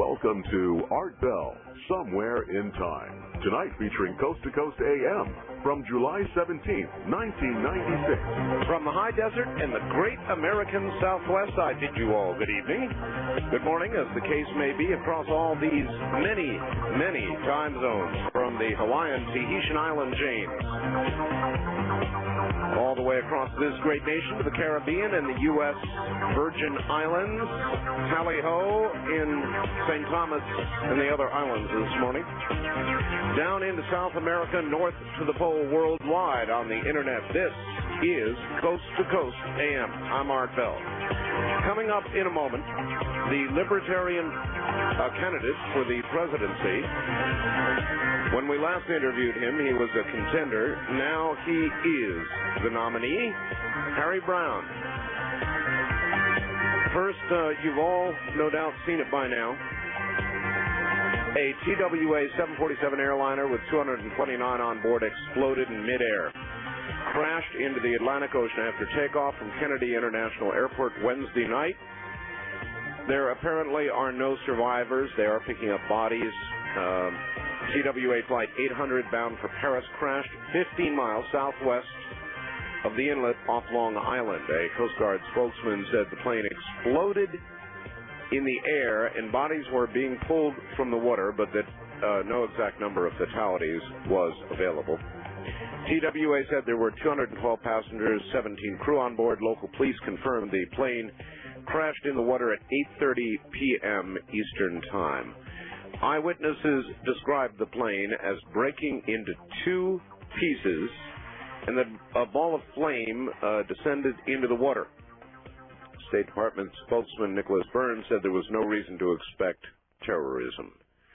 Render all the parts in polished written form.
Welcome to Art Bell, Somewhere in Time. Tonight featuring Coast to Coast AM from July 17th, 1996. From the high desert and the great American Southwest, I bid you all good evening. Good morning, as the case may be, across all these many, many time zones, from the Hawaiian Tahitian island chains, all the way across this great nation to the Caribbean and the U.S. Virgin Islands, tally-ho in St. Thomas and the other islands this morning, down into South America, north to the pole, worldwide on the internet. This is Coast to Coast AM. I'm Art Bell. Coming up in a moment, the Libertarian candidate for the presidency. When we last interviewed him, he was a contender. Now he is the nominee, Harry Browne. First, you've all no doubt seen it by now. A TWA 747 airliner with 229 on board exploded in midair, crashed into the Atlantic Ocean after takeoff from Kennedy International Airport Wednesday night. There apparently are no survivors. They are picking up bodies. TWA Flight 800 bound for Paris crashed 15 miles southwest of the inlet off Long Island. A Coast Guard spokesman said the plane exploded in the air and bodies were being pulled from the water, but that no exact number of fatalities was available. TWA said there were 212 passengers, 17 crew on board. Local police confirmed the plane crashed in the water at 8:30 p.m. Eastern Time. Eyewitnesses described the plane as breaking into two pieces and that a ball of flame descended into the water. State Department spokesman Nicholas Burns said there was no reason to expect terrorism.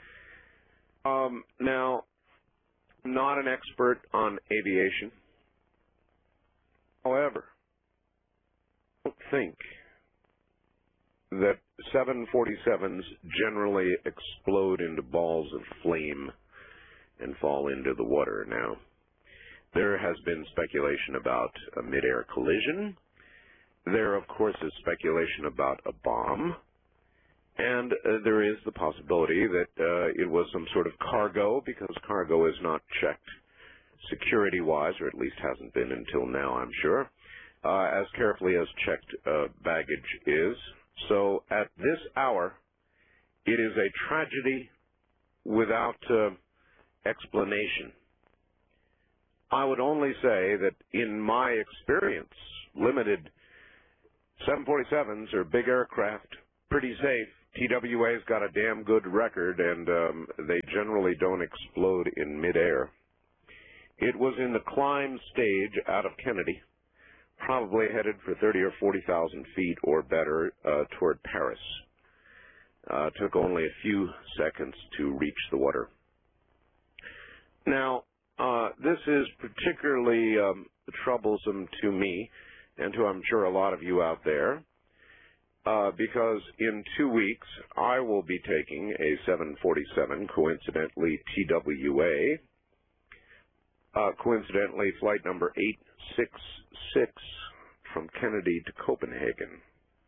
Now, I'm not an expert on aviation. However, I don't think that 747s generally explode into balls of flame and fall into the water. Now, there has been speculation about a mid-air collision. There, of course, is speculation about a bomb. And there is the possibility that it was some sort of cargo, because cargo is not checked security-wise, or at least hasn't been until now, I'm sure, as carefully as checked baggage is. So at this hour, it is a tragedy without explanation. I would only say that in my experience, limited, 747s are big aircraft, pretty safe. TWA's got a damn good record, and they generally don't explode in midair. It was in the climb stage out of Kennedy, probably headed for 30 or 40,000 feet or better toward Paris. Took only a few seconds to reach the water. Now, this is particularly troublesome to me and to, I'm sure, a lot of you out there, because in 2 weeks I will be taking a 747, coincidentally TWA, coincidentally flight number 866 from Kennedy to Copenhagen.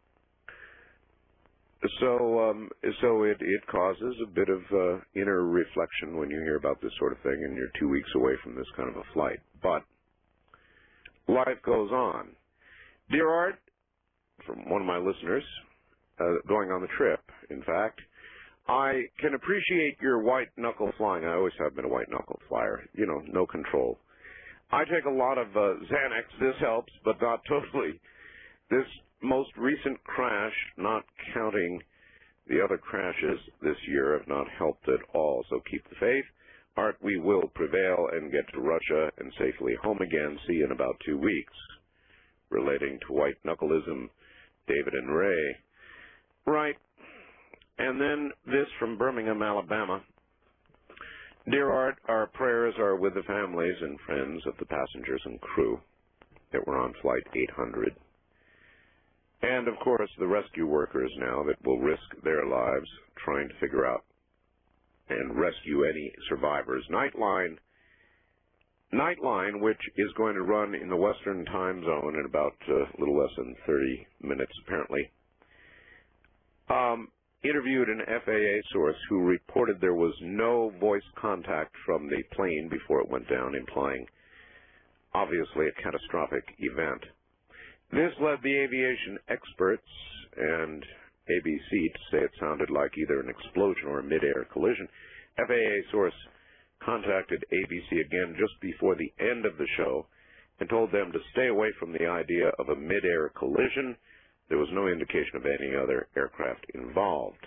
So it causes a bit of inner reflection when you hear about this sort of thing and you're 2 weeks away from this kind of a flight. But life goes on. Dear Art, from one of my listeners, going on the trip, in fact, I can appreciate your white-knuckle flying. I always have been a white-knuckle flyer, you know, no control. I take a lot of Xanax. This helps, but not totally. This most recent crash, not counting the other crashes this year, have not helped at all. So keep the faith. Art, we will prevail and get to Russia and safely home again. See you in about 2 weeks. Relating to white-knuckleism, David and Ray. Right. And then this from Birmingham, Alabama. Dear Art, our prayers are with the families and friends of the passengers and crew that were on Flight 800. And, of course, the rescue workers now that will risk their lives trying to figure out and rescue any survivors. Nightline, which is going to run in the Western time zone in about a little less than 30 minutes, apparently, interviewed an FAA source who reported there was no voice contact from the plane before it went down, implying obviously a catastrophic event. This led the aviation experts and ABC to say it sounded like either an explosion or a mid-air collision. FAA source contacted ABC again just before the end of the show and told them to stay away from the idea of a mid-air collision. There was no indication of any other aircraft involved.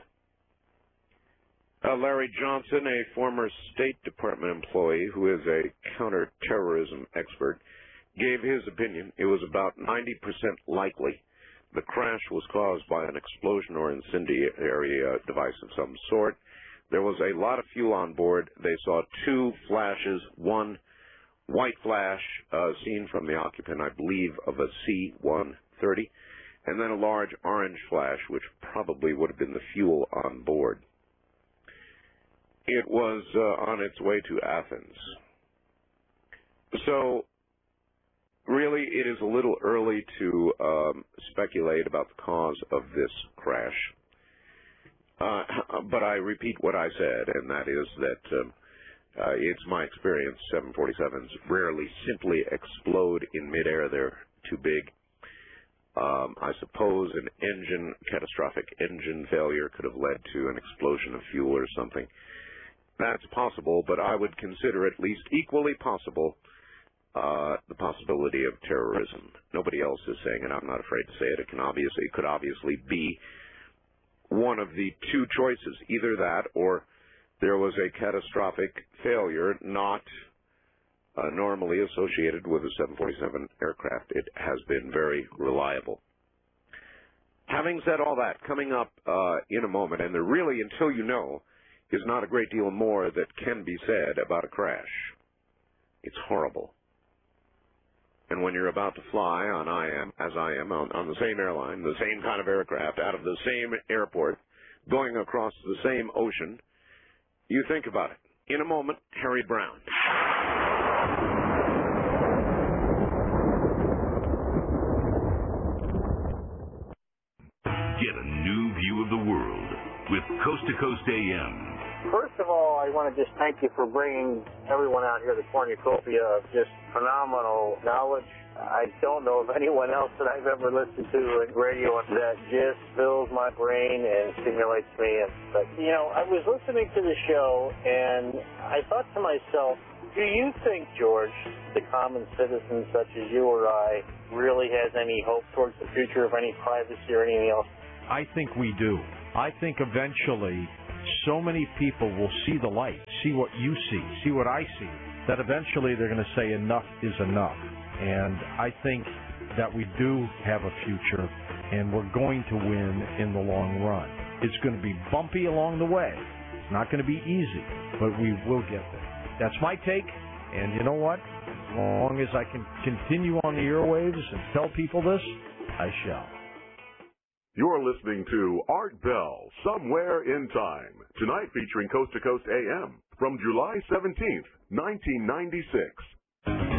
Larry Johnson, a former State Department employee who is a counterterrorism expert, gave his opinion. It was about 90% likely the crash was caused by an explosion or incendiary device of some sort. There was a lot of fuel on board. They saw two flashes, one white flash seen from the occupant, I believe, of a C-130, and then a large orange flash, which probably would have been the fuel on board. It was on its way to Athens. So, really, it is a little early to speculate about the cause of this crash. But I repeat what I said, and that is that it's my experience 747s rarely simply explode in midair. They're too big. I suppose an catastrophic engine failure could have led to an explosion of fuel or something. That's possible, but I would consider at least equally possible the possibility of terrorism. Nobody else is saying it. I'm not afraid to say it. It could obviously be one of the two choices, either that or there was a catastrophic failure not normally associated with a 747 aircraft. It has been very reliable. Having said all that, coming up in a moment, and there really, until you know, is not a great deal more that can be said about a crash. It's horrible. And when you're about to fly on as I am, on the same airline, the same kind of aircraft, out of the same airport, going across the same ocean, you think about it. In a moment, Harry Brown. Get a new view of the world with Coast to Coast AM. First of all, I want to just thank you for bringing everyone out here to cornucopia of just phenomenal knowledge. I don't know of anyone else that I've ever listened to in radio that just fills my brain and stimulates me. But, you know, I was listening to the show, and I thought to myself, do you think, George, the common citizen such as you or I really has any hope towards the future of any privacy or anything else? I think we do. I think eventually so many people will see the light, see what you see what I see, that eventually they're going to say enough is enough. And I think that we do have a future, and we're going to win in the long run. It's going to be bumpy along the way. It's not going to be easy, but we will get there. That's my take, and you know what? As long as I can continue on the airwaves and tell people this, I shall. You're listening to Art Bell, Somewhere in Time, tonight featuring Coast to Coast AM from July 17th, 1996.